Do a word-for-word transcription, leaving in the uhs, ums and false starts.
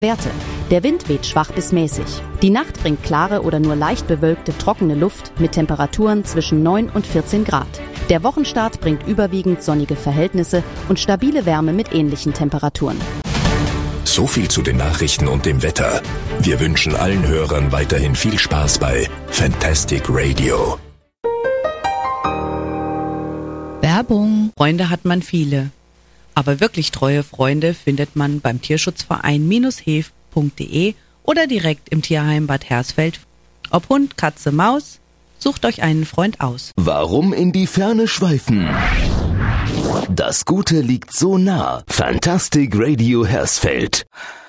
Werte. Der Wind weht schwach bis mäßig. Die Nacht bringt klare oder nur leicht bewölkte, trockene Luft mit Temperaturen zwischen neun und vierzehn Grad. Der Wochenstart bringt überwiegend sonnige Verhältnisse und stabile Wärme mit ähnlichen Temperaturen. So viel zu den Nachrichten und dem Wetter. Wir wünschen allen Hörern weiterhin viel Spaß bei Fantastic Radio. Werbung. Freunde hat man viele. Aber wirklich treue Freunde findet man beim Tierschutzverein hev punkt de oder direkt im Tierheim Bad Hersfeld. Ob Hund, Katze, Maus, sucht euch einen Freund aus. Warum in die Ferne schweifen? Das Gute liegt so nah. Fantastic Radio Hersfeld.